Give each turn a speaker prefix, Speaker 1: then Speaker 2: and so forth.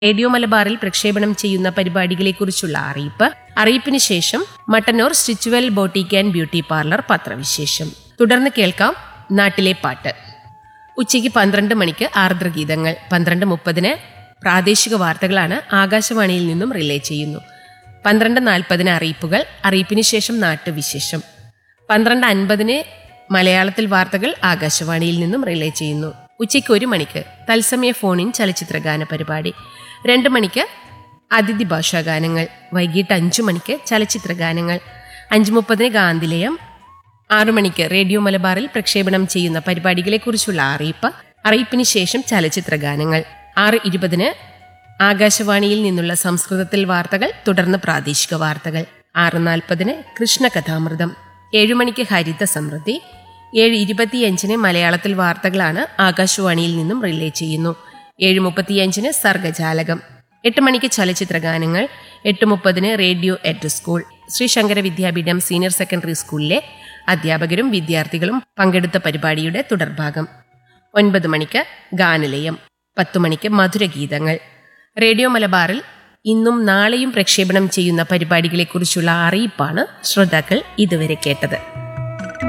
Speaker 1: Radio മലബാറിൽ പ്രക്ഷേപണം ചെയ്യുന്ന പരിപാടികളെക്കുറിച്ചുള്ള അറിയിപ്പ്. അറിയിപ്പിന് ശേഷം Mattannur Stitchwell boutique and beauty parlour പത്രവിശേഷം. തുടർന്ന് കേൾക്കാം നാട്ടിലെ പാട്ട്. ഉച്ചയ്ക്ക് 12 മണിക്ക് ആർദ്രഗീതങ്ങൾ. 12:30 പ്രാദേശിക വാർത്തകളാണ് ആകാശവാണിയിൽ നിന്നും റിലേ ചെയ്യുന്നു. 12:40 അറിയിപ്പുകൾ. അറിയിപ്പിന് ശേഷം നാട്ടുവിശേഷം. 12:50 മലയാളത്തിൽ വാർത്തകൾ ആകാശവാണിയിൽ നിന്നും റിലേ ചെയ്യുന്നു. ഉച്ചയ്ക്ക് 1 മണിക്ക് തത്സമയ ഫോണിൻ ചലച്ചിത്രഗാന പരിപാടി. 2 മണിക്ക് അതിഥി ഭാഷാഗാനങ്ങൾ. വൈകിട്ട് 5 മണിക്ക് ചലച്ചിത്രഗാനങ്ങൾ. 5:30 ഗാന്ധിലയം. 6 മണിക്ക് റേഡിയോ മലബാറിൽ പ്രക്ഷേപണം ചെയ്യുന്ന പരിപാടികളെക്കുറിച്ചുള്ള അറിയിപ്പ്. അറിയിപ്പിന് ശേഷം ചലച്ചിത്രഗാനങ്ങൾ. 6:20 ആകാശവാണിയിൽ നിന്നുള്ള സംസ്കൃതത്തിൽ വാർത്തകൾ. തുടർന്ന് പ്രാദേശിക വാർത്തകൾ. 6:40 കൃഷ്ണകഥാമൃതം. 7 മണിക്ക് ഹരിത സമൃദ്ധി. 7:25 മലയാളത്തിൽ വാർത്തകളാണ് ആകാശവാണിയിൽ നിന്നും റിലേ ചെയ്യുന്നു. 7:35 സർഗജാലകം. 8 മണിക്ക് ചലച്ചിത്രഗാനങ്ങൾ. 8:30 radio at school. Shri Shankara Vidyapeetham senior secondary സ്കൂളിലെ അധ്യാപകരും വിദ്യാർത്ഥികളും പങ്കെടുത്ത പരിപാടിയുടെ തുടർഭാഗം. 9 മണിക്ക് ഗാനലയം. 10 മണിക്ക് മധുരഗീതങ്ങൾ. റേഡിയോ മലബാറിൽ ഇന്നും നാളെയും പ്രക്ഷേപണം ചെയ്യുന്ന പരിപാടികളെക്കുറിച്ചുള്ള അറിയിപ്പാണ് ശ്രോതാക്കൾ ഇതുവരെ കേട്ടത്.